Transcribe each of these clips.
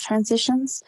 transitions,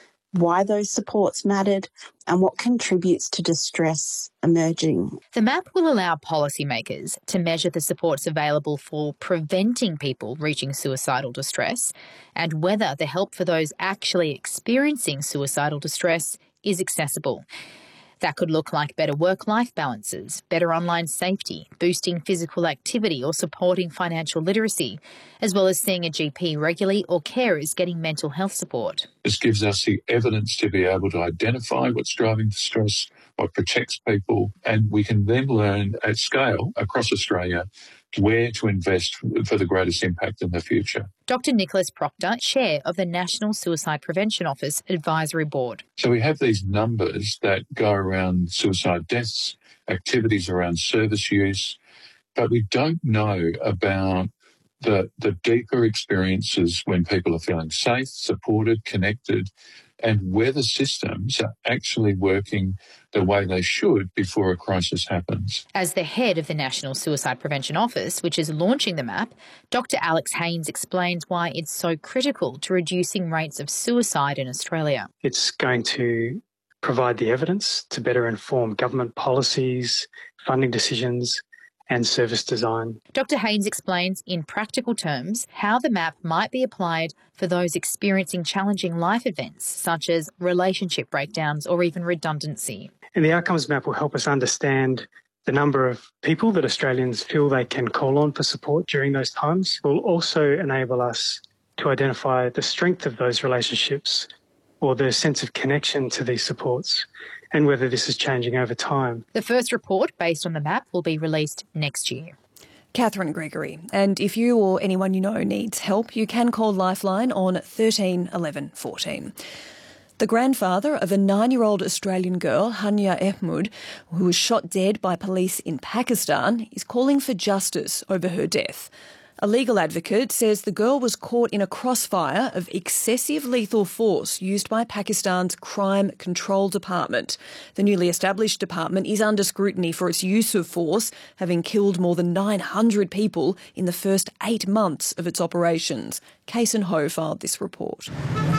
why those supports mattered, and what contributes to distress emerging. The map will allow policymakers to measure the supports available for preventing people reaching suicidal distress and whether the help for those actually experiencing suicidal distress is accessible. That could look like better work-life balances, better online safety, boosting physical activity or supporting financial literacy, as well as seeing a GP regularly or carers getting mental health support. This gives us the evidence to be able to identify what's driving distress, what protects people, and we can then learn at scale across Australia where to invest for the greatest impact in the future. Dr Nicholas Proctor, Chair of the National Suicide Prevention Office Advisory Board. So we have these numbers that go around suicide deaths, activities around service use, but we don't know about the deeper experiences when people are feeling safe, supported, connected, and whether systems are actually working the way they should before a crisis happens. As the head of the National Suicide Prevention Office, which is launching the map, Dr Alex Haynes explains why it's so critical to reducing rates of suicide in Australia. It's going to provide the evidence to better inform government policies, funding decisions, and service design. Dr Haynes explains in practical terms how the map might be applied for those experiencing challenging life events such as relationship breakdowns or even redundancy. And the outcomes map will help us understand the number of people that Australians feel they can call on for support during those times. It will also enable us to identify the strength of those relationships or the sense of connection to these supports, and whether this is changing over time. The first report based on the map will be released next year. Catherine Gregory. And if you or anyone you know needs help, you can call Lifeline on 13 11 14. The grandfather of a 9-year-old Australian girl, Hania Ahmed, who was shot dead by police in Pakistan, is calling for justice over her death. A legal advocate says the girl was caught in a crossfire of excessive lethal force used by Pakistan's Crime Control Department. The newly established department is under scrutiny for its use of force, having killed more than 900 people in the first 8 months of its operations. Kason Ho filed this report.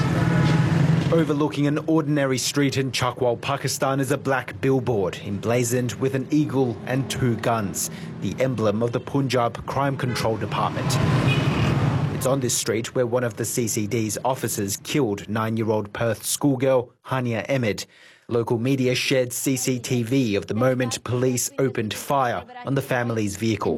Overlooking an ordinary street in Chakwal, Pakistan is a black billboard emblazoned with an eagle and 2 guns, the emblem of the Punjab Crime Control Department. It's on this street where one of the CCD's officers killed 9-year-old Perth schoolgirl Hania Ahmed. Local media shared CCTV of the moment police opened fire on the family's vehicle.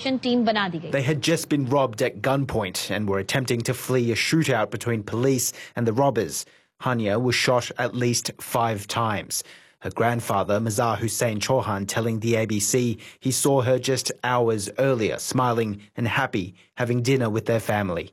They had just been robbed at gunpoint and were attempting to flee a shootout between police and the robbers. Hania was shot at least 5 times. Her grandfather, Mazhar Hussain Chauhan, telling the ABC he saw her just hours earlier, smiling and happy, having dinner with their family.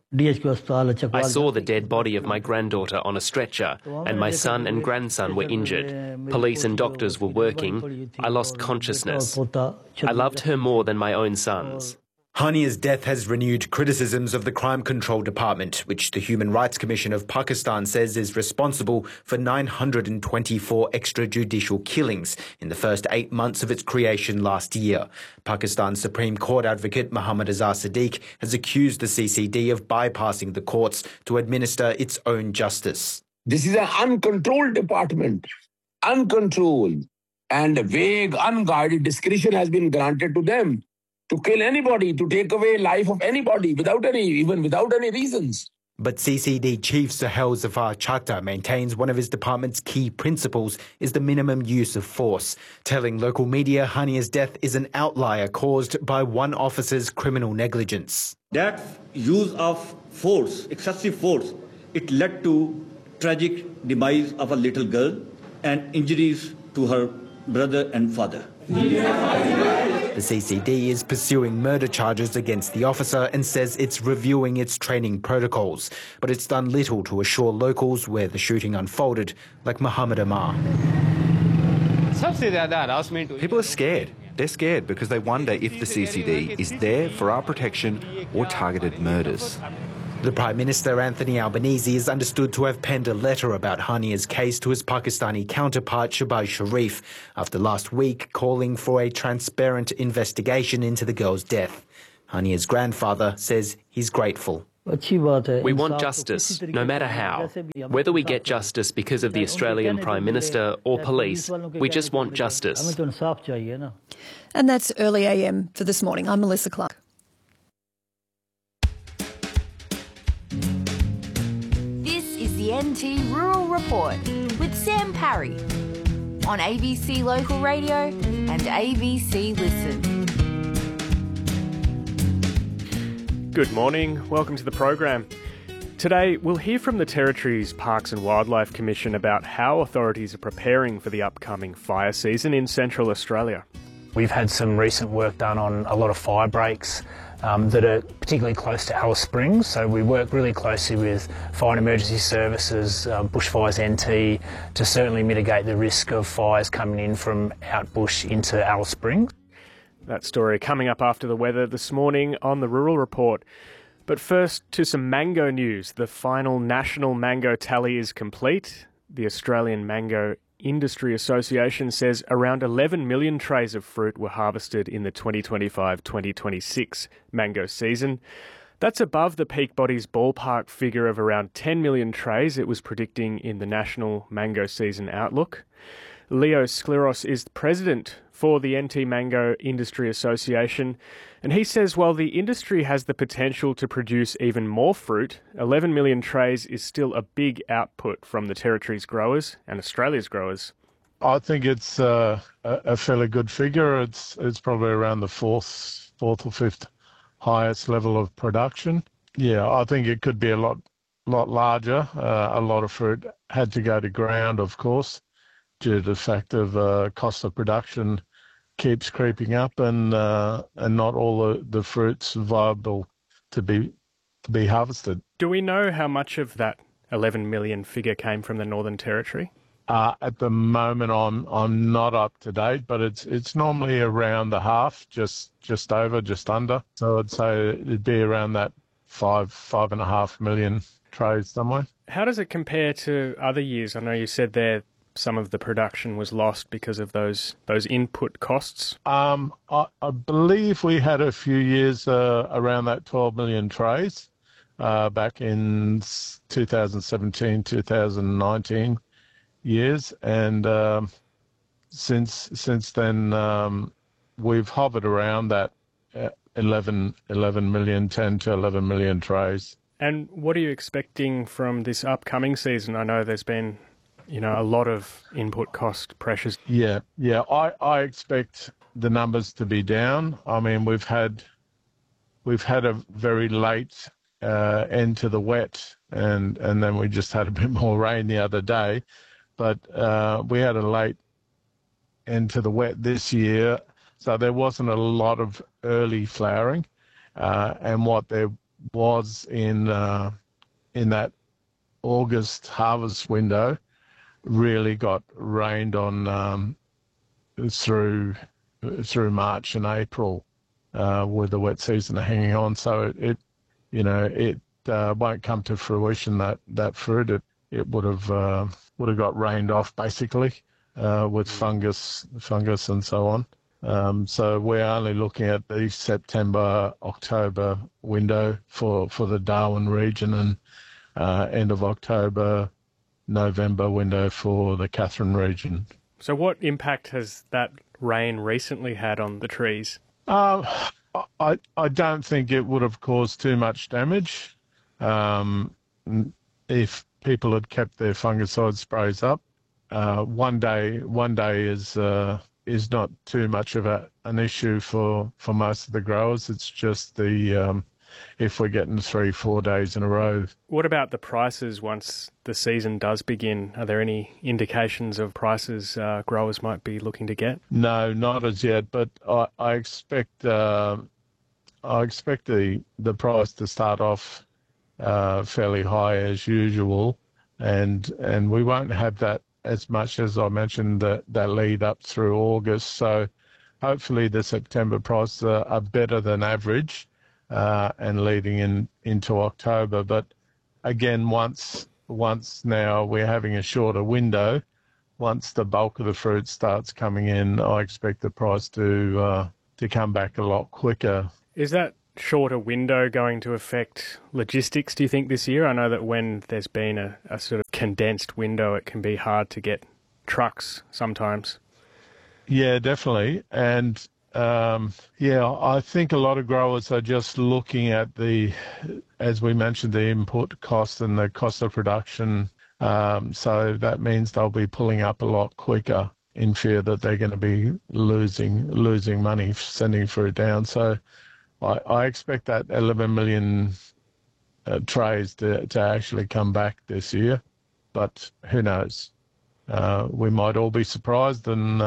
I saw the dead body of my granddaughter on a stretcher, and my son and grandson were injured. Police and doctors were working. I lost consciousness. I loved her more than my own sons. Hania's death has renewed criticisms of the Crime Control Department, which the Human Rights Commission of Pakistan says is responsible for 924 extrajudicial killings in the first 8 months of its creation last year. Pakistan's Supreme Court advocate Muhammad Azhar Siddique has accused the CCD of bypassing the courts to administer its own justice. This is an uncontrolled department, uncontrolled, and vague, unguided discretion has been granted to them to kill anybody, to take away life of anybody without any reasons. But CCD Chief Sahel Zafar Chatta maintains one of his department's key principles is the minimum use of force, telling local media Hania's death is an outlier caused by one officer's criminal negligence. That use of force, excessive force, it led to tragic demise of a little girl and injuries to her brother and father. The CCD is pursuing murder charges against the officer and says it's reviewing its training protocols, but it's done little to assure locals where the shooting unfolded, like Muhammad Amar. People are scared. They're scared because they wonder if the CCD is there for our protection or targeted murders. The Prime Minister, Anthony Albanese, is understood to have penned a letter about Hania's case to his Pakistani counterpart, Shehbaz Sharif, after last week calling for a transparent investigation into the girl's death. Hania's grandfather says he's grateful. We want justice, no matter how. Whether we get justice because of the Australian Prime Minister or police, we just want justice. And that's Early AM for this morning. I'm Melissa Clark. This is the NT Rural Report with Sam Parry on ABC Local Radio and ABC Listen. Good morning, welcome to the program. Today we'll hear from the Territory's Parks and Wildlife Commission about how authorities are preparing for the upcoming fire season in Central Australia. We've had some recent work done on a lot of fire breaks that are particularly close to Alice Springs, so we work really closely with Fire and Emergency Services, Bushfires NT, to certainly mitigate the risk of fires coming in from out bush into Alice Springs. That story coming up after the weather this morning on the Rural Report. But first to some mango news. The final national mango tally is complete. The Australian Mango Industry Association says around 11 million trays of fruit were harvested in the 2025-2026 mango season. That's above the peak body's ballpark figure of around 10 million trays it was predicting in the National Mango Season Outlook. Leo Skleros is the president for the NT Mango Industry Association, and he says while the industry has the potential to produce even more fruit, 11 million trays is still a big output from the Territory's growers and Australia's growers. I think it's a fairly good figure. It's probably around the fourth or fifth highest level of production. Yeah, I think it could be a lot larger. A lot of fruit had to go to ground, of course, due to the fact of cost of production keeps creeping up, and not all the fruit's viable to be harvested. Do we know how much of that 11 million figure came from the Northern Territory? At the moment, I'm not up to date, but it's normally around the half, just over, just under. So I'd say it'd be around that 5.5 million trays somewhere. How does it compare to other years? I know you said there some of the production was lost because of those input costs. I believe we had a few years around that 12 million trays back in 2017, 2019 years, and since then we've hovered around that 10 to 11 million trays. And what are you expecting from this upcoming season? I know there's been a lot of input cost pressures. Yeah. I expect the numbers to be down. I mean, we've had a very late end to the wet, and then we just had a bit more rain the other day. But we had a late end to the wet this year, so there wasn't a lot of early flowering. And what there was in that August harvest window really got rained on through March and April with the wet season hanging on. So it won't come to fruition, that fruit. It would have got rained off basically with fungus and so on. So we're only looking at the September-October window for the Darwin region, and end of October, November window for the Katherine region. So what impact has that rain recently had on the trees? I don't think it would have caused too much damage if people had kept their fungicide sprays up. One day is not too much of an issue for most of the growers. It's just if we're getting 3-4 days in a row. What about the prices once the season does begin? Are there any indications of prices growers might be looking to get? No, not as yet, but I expect the price to start off fairly high as usual, and we won't have that as much as I mentioned that lead up through August. So hopefully the September prices are better than average. And leading into October. But again, once now we're having a shorter window, once the bulk of the fruit starts coming in, I expect the price to come back a lot quicker. Is that shorter window going to affect logistics, do you think, this year? I know that when there's been a sort of condensed window, it can be hard to get trucks sometimes. Yeah, definitely. And I think a lot of growers are just looking at as we mentioned, the input cost and the cost of production. So that means they'll be pulling up a lot quicker in fear that they're going to be losing money sending fruit down. So I expect that 11 million trays to actually come back this year, but who knows? We might all be surprised, and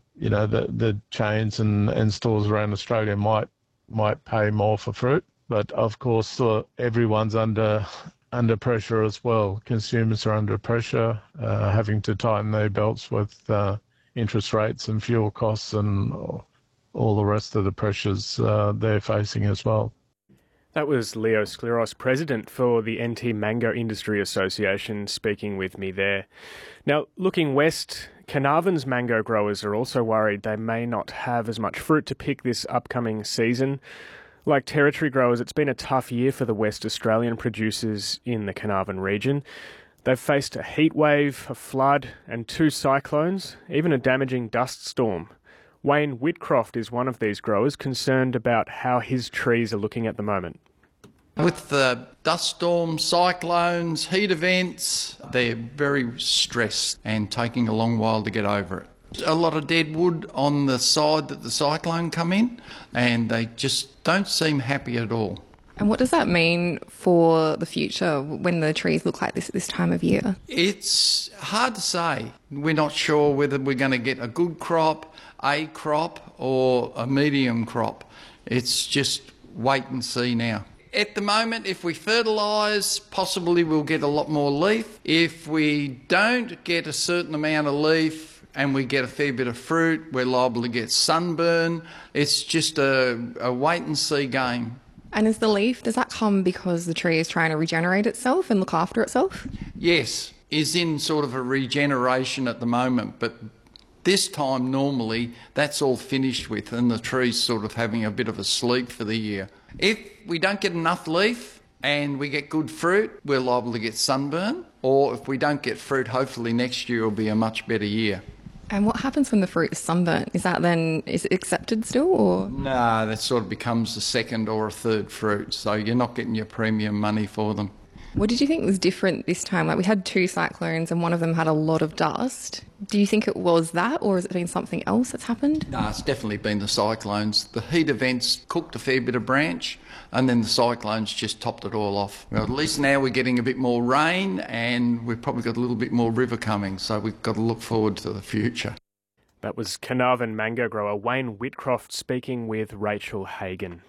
the chains and stores around Australia might pay more for fruit. But of course, everyone's under pressure as well. Consumers are under pressure, having to tighten their belts with interest rates and fuel costs and all the rest of the pressures they're facing as well. That was Leo Skliros, President for the NT Mango Industry Association, speaking with me there. Now, looking west, Carnarvon's mango growers are also worried they may not have as much fruit to pick this upcoming season. Like Territory growers, it's been a tough year for the West Australian producers in the Carnarvon region. They've faced a heat wave, a flood and 2 cyclones, even a damaging dust storm. Wayne Whitcroft is one of these growers concerned about how his trees are looking at the moment. With the dust storms, cyclones, heat events, they're very stressed and taking a long while to get over it. A lot of dead wood on the side that the cyclone come in, and they just don't seem happy at all. And what does that mean for the future when the trees look like this at this time of year? It's hard to say. We're not sure whether we're going to get a good crop, a crop, or a medium crop. It's just wait and see now. At the moment, if we fertilise, possibly we'll get a lot more leaf. If we don't get a certain amount of leaf and we get a fair bit of fruit, we're liable to get sunburn. It's just a wait and see game. And is the leaf, does that come because the tree is trying to regenerate itself and look after itself? Yes, is in sort of a regeneration at the moment, but this time normally that's all finished with and the tree's sort of having a bit of a sleep for the year. If we don't get enough leaf and we get good fruit, we're liable to get sunburn, or if we don't get fruit, hopefully next year will be a much better year. And what happens when the fruit is sunburnt? Is it accepted still, or? No, that sort of becomes a second or a third fruit, so you're not getting your premium money for them. What did you think was different this time? Like, we had 2 cyclones and one of them had a lot of dust. Do you think it was that, or has it been something else that's happened? No, it's definitely been the cyclones. The heat events cooked a fair bit of branch, and then the cyclones just topped it all off. Well, at least now we're getting a bit more rain and we've probably got a little bit more river coming, so we've got to look forward to the future. That was Carnarvon mango grower Wayne Whitcroft speaking with Rachel Hagan.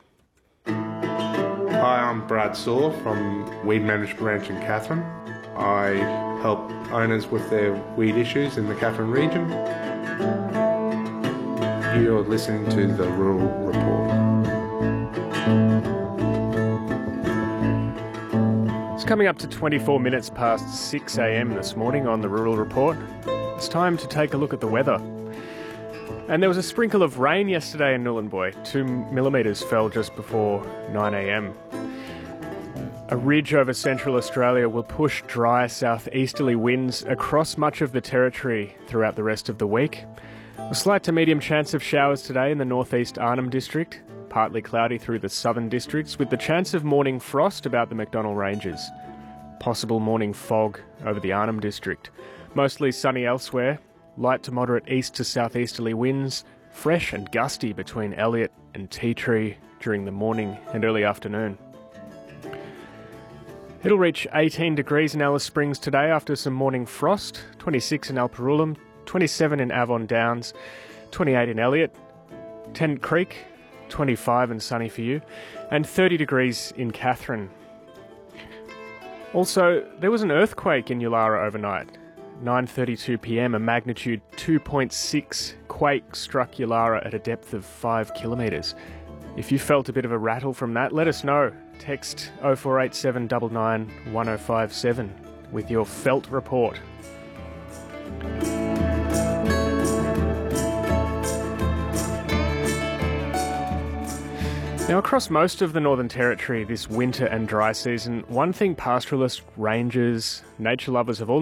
Hi, I'm Brad Saw from Weed Management Ranch in Katherine. I help owners with their weed issues in the Katherine region. You're listening to the Rural Report. It's coming up to 24 minutes past 6 a.m. this morning on the Rural Report. It's time to take a look at the weather. And there was a sprinkle of rain yesterday in Nhulunbuy. 2 millimetres fell just before 9 a.m. A ridge over central Australia will push dry southeasterly winds across much of the territory throughout the rest of the week. A slight to medium chance of showers today in the northeast Arnhem District, partly cloudy through the southern districts with the chance of morning frost about the McDonnell Ranges. Possible morning fog over the Arnhem District. Mostly sunny elsewhere. Light to moderate east to southeasterly winds, fresh and gusty between Elliot and Tea Tree during the morning and early afternoon. It'll reach 18 degrees in Alice Springs today after some morning frost, 26 in Alperullum, 27 in Avon Downs, 28 in Elliot, Tennant Creek, 25 and sunny for you, and 30 degrees in Katherine. Also, there was an earthquake in Yulara overnight. 9:32 p.m, a magnitude 2.6 quake struck Yulara at a depth of 5 kilometres. If you felt a bit of a rattle from that, let us know. Text 0487 99 1057 with your felt report. Now, across most of the Northern Territory this winter and dry season, one thing pastoralists, rangers, nature lovers have all